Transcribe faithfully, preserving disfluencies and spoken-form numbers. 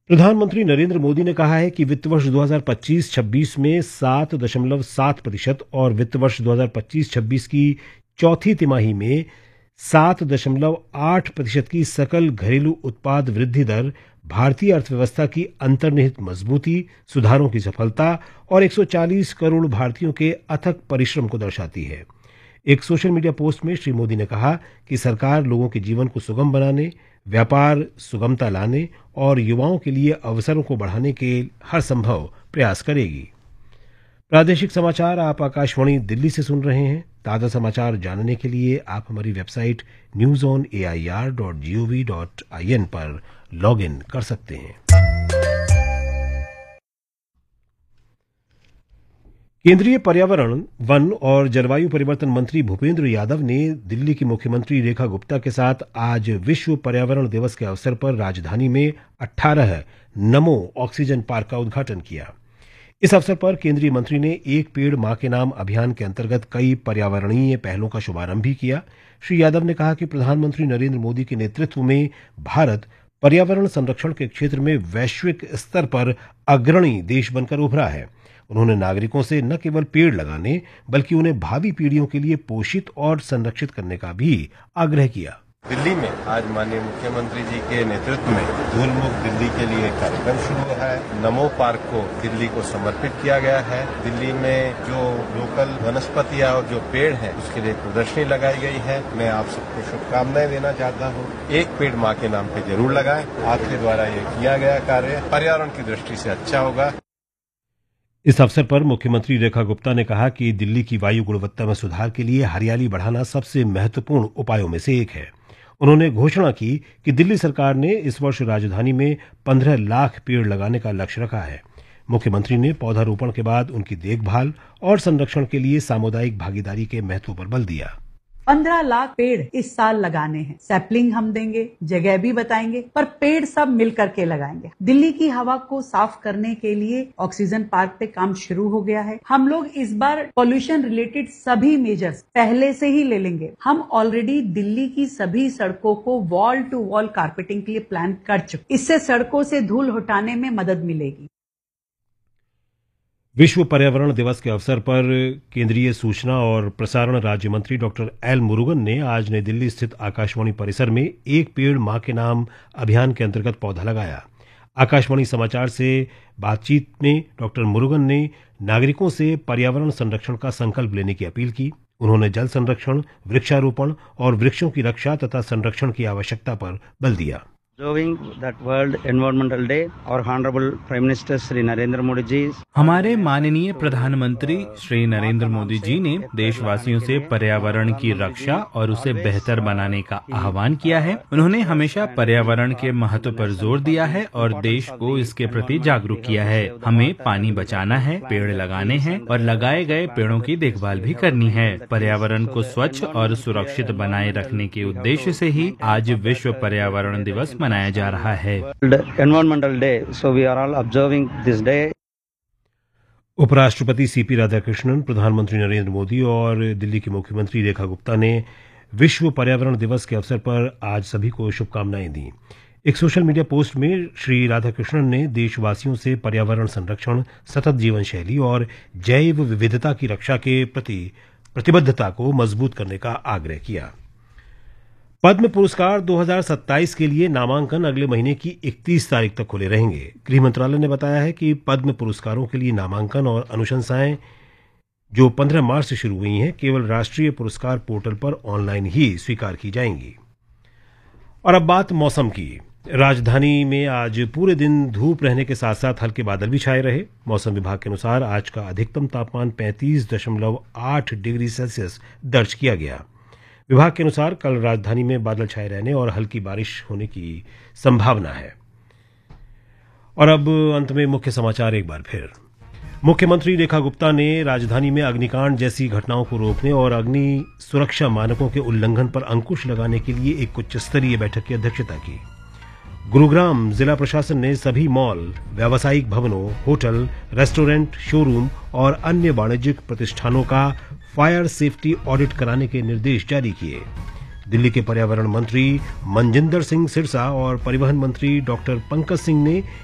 प्रधानमंत्री नरेंद्र मोदी ने कहा है कि वित्त वर्ष दो हज़ार पच्चीस छब्बीस में सात दशमलव सात प्रतिशत और वित्त वर्ष दो हज़ार पच्चीस छब्बीस की चौथी तिमाही में सात दशमलव आठ प्रतिशत की सकल घरेलू उत्पाद वृद्धि दर भारतीय अर्थव्यवस्था की अंतर्निहित मजबूती, सुधारों की सफलता और एक सौ चालीस करोड़ भारतीयों के अथक परिश्रम को दर्शाती है। एक सोशल मीडिया पोस्ट में श्री मोदी ने कहा कि सरकार लोगों के जीवन को सुगम बनाने, व्यापार सुगमता लाने और युवाओं के लिए अवसरों को बढ़ाने के हर संभव प्रयास करेगी। प्रादेशिक समाचार आप आकाशवाणी दिल्ली से सुन रहे हैं। ताज़ा समाचार जानने के लिए आप हमारी website news on A I R dot G O V dot I N पर लॉग इन कर सकते हैं। केंद्रीय पर्यावरण, वन और जलवायु परिवर्तन मंत्री भूपेंद्र यादव ने दिल्ली की मुख्यमंत्री रेखा गुप्ता के साथ आज विश्व पर्यावरण दिवस के अवसर पर राजधानी में अठारह नमो ऑक्सीजन पार्क का उद्घाटन किया। इस अवसर पर केंद्रीय मंत्री ने एक पेड़ मां के नाम अभियान के अंतर्गत कई पर्यावरणीय पहलों का शुभारंभ भी किया। श्री यादव ने कहा कि प्रधानमंत्री नरेंद्र मोदी के नेतृत्व में भारत पर्यावरण संरक्षण के क्षेत्र में वैश्विक स्तर पर अग्रणी देश बनकर उभरा है। उन्होंने नागरिकों से न केवल पेड़ लगाने बल्कि उन्हें भावी पीढ़ियों के लिए पोषित और संरक्षित करने का भी आग्रह किया। दिल्ली में आज माननीय मुख्यमंत्री जी के नेतृत्व में धूल मुक्त दिल्ली के लिए कार्यक्रम शुरू है। नमो पार्क को दिल्ली को समर्पित किया गया है। दिल्ली में जो लोकल वनस्पतियां और जो पेड़ हैं उसके लिए प्रदर्शनी लगाई गई है। मैं आप सबको शुभकामनाएं देना चाहता हूं। एक पेड़ मां के नाम पे जरूर लगाएं। आपके द्वारा ये किया गया कार्य पर्यावरण की दृष्टि से अच्छा होगा। इस अवसर पर मुख्यमंत्री रेखा गुप्ता ने कहा कि दिल्ली की वायु गुणवत्ता में सुधार के लिए हरियाली बढ़ाना सबसे महत्वपूर्ण उपायों में से एक है। उन्होंने घोषणा की कि दिल्ली सरकार ने इस वर्ष राजधानी में पंद्रह लाख पेड़ लगाने का लक्ष्य रखा है। मुख्यमंत्री ने पौधारोपण के बाद उनकी देखभाल और संरक्षण के लिए सामुदायिक भागीदारी के महत्व पर बल दिया। पंद्रह लाख पेड़ इस साल लगाने हैं। सैपलिंग हम देंगे, जगह भी बताएंगे, पर पेड़ सब मिल करके लगाएंगे। दिल्ली की हवा को साफ करने के लिए ऑक्सीजन पार्क पे काम शुरू हो गया है। हम लोग इस बार पॉल्यूशन रिलेटेड सभी मेजर्स पहले से ही ले लेंगे। हम ऑलरेडी दिल्ली की सभी सड़कों को वॉल टू वॉल कारपेटिंग के लिए प्लान कर चुके। इससे सड़कों से धूल हटाने में मदद मिलेगी। विश्व पर्यावरण दिवस के अवसर पर केंद्रीय सूचना और प्रसारण राज्य मंत्री डॉक्टर एल मुरुगन ने आज नई दिल्ली स्थित आकाशवाणी परिसर में एक पेड़ मां के नाम अभियान के अंतर्गत पौधा लगाया। आकाशवाणी समाचार से बातचीत में डॉक्टर मुरुगन ने नागरिकों से पर्यावरण संरक्षण का संकल्प लेने की अपील की। उन्होंने जल संरक्षण, वृक्षारोपण और वृक्षों की रक्षा तथा संरक्षण की आवश्यकता पर बल दिया। Observing that World Environmental Day, our Honorable Prime Minister Shri Narendra Modi ji, हमारे माननीय प्रधानमंत्री श्री नरेंद्र मोदी जी ने देशवासियों से पर्यावरण की रक्षा और उसे बेहतर बनाने का आह्वान किया है। उन्होंने हमेशा पर्यावरण के महत्व पर जोर दिया है और देश को इसके प्रति जागरूक किया है। हमें पानी बचाना है, पेड़ लगाने हैं और लगाए गए पेड़ों की देखभाल भी करनी है। पर्यावरण को स्वच्छ और सुरक्षित बनाए रखने के उद्देश्य से ही आज विश्व पर्यावरण दिवस मनाया जा रहा है। Environmental Day, so we are all observing this day. उपराष्ट्रपति सीपी राधाकृष्णन, प्रधानमंत्री नरेंद्र मोदी और दिल्ली की मुख्यमंत्री रेखा गुप्ता ने विश्व पर्यावरण दिवस के अवसर पर आज सभी को शुभकामनाएं दी। एक सोशल मीडिया पोस्ट में श्री राधाकृष्णन ने देशवासियों से पर्यावरण संरक्षण, सतत जीवन शैली और जैव विविधता की रक्षा के प्रति प्रतिबद्धता को मजबूत करने का आग्रह किया। पद्म पुरस्कार दो हज़ार सत्ताईस के लिए नामांकन अगले महीने की इकतीस तारीख तक खुले रहेंगे। गृह मंत्रालय ने बताया है कि पद्म पुरस्कारों के लिए नामांकन और अनुशंसाएं जो पंद्रह मार्च से शुरू हुई हैं, केवल राष्ट्रीय पुरस्कार पोर्टल पर ऑनलाइन ही स्वीकार की जाएंगी। और अब बात मौसम की। राजधानी में आज पूरे दिन धूप रहने के साथ साथ हल्के बादल भी छाए रहे। मौसम विभाग के अनुसार आज का अधिकतम तापमान पैंतीस दशमलव आठ डिग्री सेल्सियस दर्ज किया गया। विभाग के अनुसार कल राजधानी में बादल छाए रहने और हल्की बारिश होने की संभावना है। और अब अंत में मुख्य समाचार एक बार फिर। मुख्यमंत्री रेखा गुप्ता ने राजधानी में अग्निकांड जैसी घटनाओं को रोकने और अग्नि सुरक्षा मानकों के उल्लंघन पर अंकुश लगाने के लिए एक उच्च स्तरीय बैठक की अध्यक्षता की। गुरुग्राम जिला प्रशासन ने सभी मॉल, व्यावसायिक भवनों, होटल, रेस्टोरेंट, शोरूम और अन्य वाणिज्यिक प्रतिष्ठानों का फायर सेफ्टी ऑडिट कराने के निर्देश जारी किए। दिल्ली के पर्यावरण मंत्री मनजिंदर सिंह सिरसा और परिवहन मंत्री डॉक्टर पंकज सिंह ने